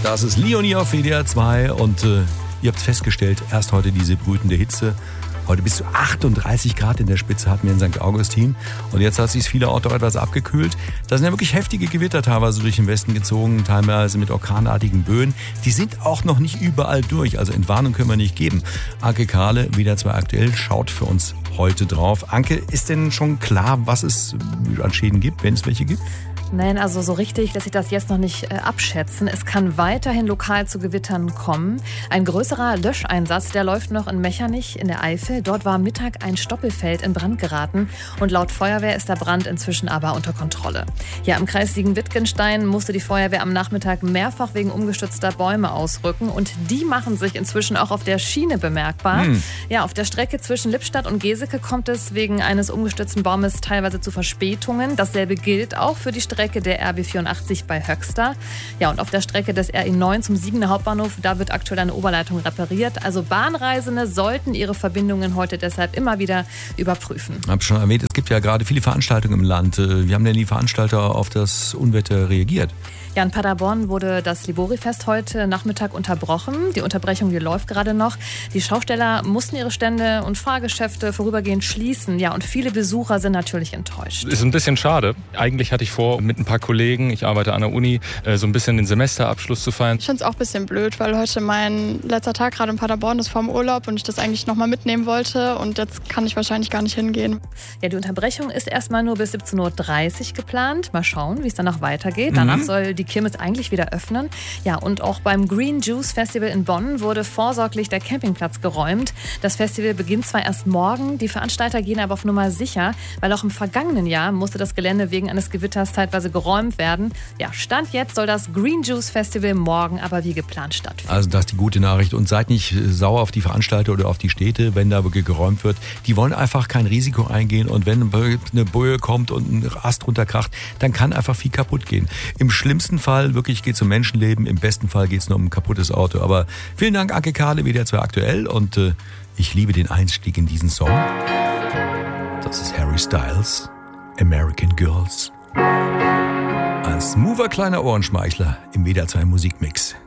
Das ist Leonie auf WDR 2 und ihr habt festgestellt, erst heute diese brütende Hitze. Heute bis zu 38 Grad in der Spitze hatten wir in St. Augustin. Und jetzt hat sich vielerorts auch etwas abgekühlt. Da sind ja wirklich heftige Gewitter teilweise durch den Westen gezogen, teilweise mit orkanartigen Böen. Die sind auch noch nicht überall durch, also Entwarnung können wir nicht geben. Anke Kahle, WDR 2 aktuell, schaut für uns heute drauf. Anke, ist denn schon klar, was es an Schäden gibt, wenn es welche gibt? Nein, also so richtig lässt sich das jetzt noch nicht abschätzen. Es kann weiterhin lokal zu Gewittern kommen. Ein größerer Löscheinsatz, der läuft noch in Mechernich in der Eifel. Dort war am Mittag ein Stoppelfeld in Brand geraten und laut Feuerwehr ist der Brand inzwischen aber unter Kontrolle. Ja, im Kreis Siegen-Wittgenstein musste die Feuerwehr am Nachmittag mehrfach wegen umgestürzter Bäume ausrücken und die machen sich inzwischen auch auf der Schiene bemerkbar. Ja, auf der Strecke zwischen Lippstadt und Geseke kommt es wegen eines umgestürzten Baumes teilweise zu Verspätungen. Dasselbe gilt auch für die Strecke der RB 84 bei Höxter. Ja, und auf der Strecke des RE 9 zum Siegener Hauptbahnhof, da wird aktuell eine Oberleitung repariert. Also Bahnreisende sollten ihre Verbindungen heute deshalb immer wieder überprüfen. Ich habe schon erwähnt, es gibt ja gerade viele Veranstaltungen im Land. Wie haben denn die Veranstalter auf das Unwetter reagiert? Ja, in Paderborn wurde das Liborifest heute Nachmittag unterbrochen. Die Unterbrechung, die läuft gerade noch. Die Schausteller mussten ihre Stände und Fahrgeschäfte vorübergehend schließen. Ja, und viele Besucher sind natürlich enttäuscht. Ist ein bisschen schade. Eigentlich hatte ich vor, mit ein paar Kollegen, ich arbeite an der Uni, so ein bisschen den Semesterabschluss zu feiern. Ich finde es auch ein bisschen blöd, weil heute mein letzter Tag gerade in Paderborn ist vorm Urlaub und ich das eigentlich nochmal mitnehmen wollte. Und jetzt kann ich wahrscheinlich gar nicht hingehen. Ja, die Unterbrechung ist erstmal nur bis 17.30 Uhr geplant. Mal schauen, wie es danach weitergeht. Danach soll die Kirmes eigentlich wieder öffnen. Ja, und auch beim Green Juice Festival in Bonn wurde vorsorglich der Campingplatz geräumt. Das Festival beginnt zwar erst morgen, die Veranstalter gehen aber auf Nummer sicher, weil auch im vergangenen Jahr musste das Gelände wegen eines Gewitters teilweise geräumt werden. Ja, Stand jetzt soll das Green Juice Festival morgen aber wie geplant stattfinden. Also das ist die gute Nachricht und seid nicht sauer auf die Veranstalter oder auf die Städte, wenn da wirklich geräumt wird. Die wollen einfach kein Risiko eingehen und wenn eine Böe kommt und ein Ast runterkracht, dann kann einfach viel kaputt gehen. Im schlimmsten Fall wirklich geht es um Menschenleben, im besten Fall geht es nur um ein kaputtes Auto. Aber vielen Dank, Anke Kahle, WDR 2 aktuell und ich liebe den Einstieg in diesen Song. Das ist Harry Styles, American Girls. Ein smoother kleiner Ohrenschmeichler im WDR 2 Musikmix.